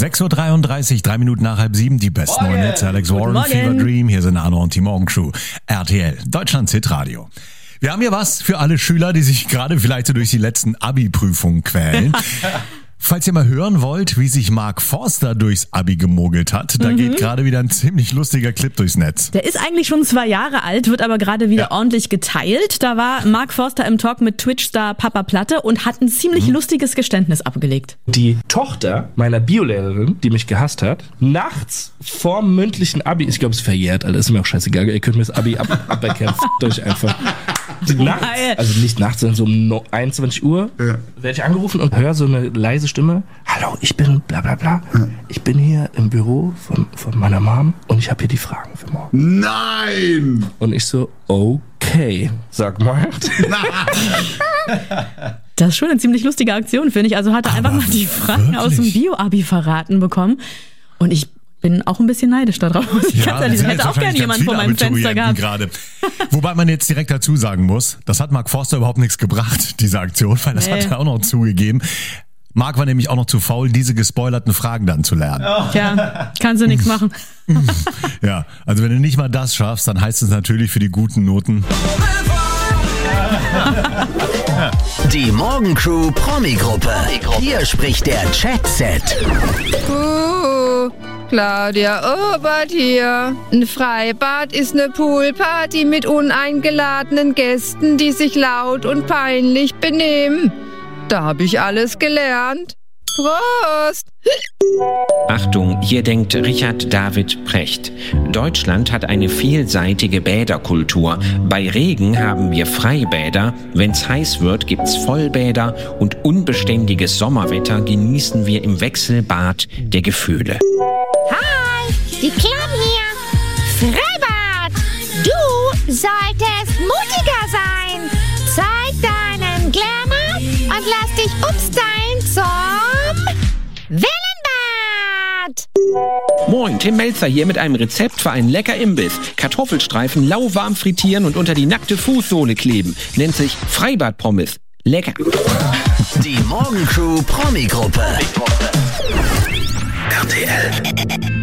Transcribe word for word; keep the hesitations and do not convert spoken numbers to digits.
sechs Uhr dreiunddreißig, drei Minuten nach halb sieben, die besten neuen Netze. Alex Warren, Fever Dream, hier sind Arno und die Morgencrew. R T L, Deutschlands Hitradio. Wir haben hier was für alle Schüler, die sich gerade vielleicht so durch die letzten Abi-Prüfungen quälen. Falls ihr mal hören wollt, wie sich Mark Forster durchs Abi gemogelt hat, da mhm. geht gerade wieder ein ziemlich lustiger Clip durchs Netz. Der ist eigentlich schon zwei Jahre alt, wird aber gerade wieder ja. ordentlich geteilt. Da war Mark Forster im Talk mit Twitch-Star Papa Platte und hat ein ziemlich mhm. lustiges Geständnis abgelegt. Die Tochter meiner Biolehrerin, die mich gehasst hat, nachts vorm mündlichen Abi, ich glaube, es ist verjährt, Alter, ist mir auch scheißegal, ihr könnt mir das Abi ab, aberkennen, euch einfach. Nachts, also nicht nachts, sondern so um einundzwanzig Uhr ja. werde ich angerufen und höre so eine leise Stimme. Hallo, ich bin bla bla bla. Ja. Ich bin hier im Büro von, von meiner Mom und ich habe hier die Fragen für morgen. Nein! Und ich so, okay, sag mal. Das ist schon eine ziemlich lustige Aktion, finde ich. Also hat er Aber einfach mal die Fragen wirklich? aus dem Bio-Abi verraten bekommen. Und ich bin auch ein bisschen neidisch darauf. Ich ja, das hätte auch gerne jemand vor meinem Fenster gehabt. Gerade. Wobei man jetzt direkt dazu sagen muss, das hat Mark Forster überhaupt nichts gebracht, diese Aktion, weil das nee. hat er auch noch zugegeben. Mark war nämlich auch noch zu faul, diese gespoilerten Fragen dann zu lernen. Oh. Tja, kannst du nichts machen. Ja, also wenn du nicht mal das schaffst, dann heißt es natürlich für die guten Noten. Die Morgencrew Promi-Gruppe. Hier spricht der Chat-Set. Uh, Claudia Obert hier. Ein Freibad ist eine Poolparty mit uneingeladenen Gästen, die sich laut und peinlich benehmen. Da habe ich alles gelernt. Prost! Achtung, hier denkt Richard David Precht. Deutschland hat eine vielseitige Bäderkultur. Bei Regen haben wir Freibäder, wenn's heiß wird, gibt's Vollbäder und unbeständiges Sommerwetter genießen wir im Wechselbad der Gefühle. Hi, die Clam hier. Freibad! Du solltest mutiger sein. Zeig deinen Glamour und lass dich umstylen zum Wellenbad! Moin, Tim Melzer hier mit einem Rezept für einen lecker Imbiss. Kartoffelstreifen lauwarm frittieren und unter die nackte Fußsohle kleben. Nennt sich Freibad-Pommes. Lecker. Die Morgencrew Promi-Gruppe. R T L.